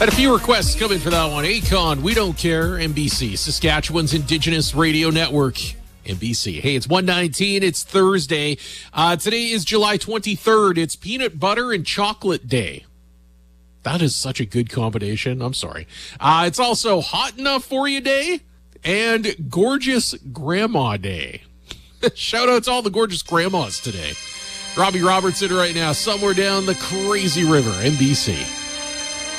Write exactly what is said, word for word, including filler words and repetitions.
Had a few requests coming for that one. Akon, We Don't Care, N B C, Saskatchewan's Indigenous Radio Network, N B C. Hey, it's one nineteen. It's Thursday. Uh, today is July twenty-third. It's Peanut Butter and Chocolate Day. That is such a good combination. I'm sorry. Uh, it's also Hot Enough For You Day and Gorgeous Grandma Day. Shout out to all the gorgeous grandmas today. Robbie Robertson right now, somewhere down the crazy river, N B C.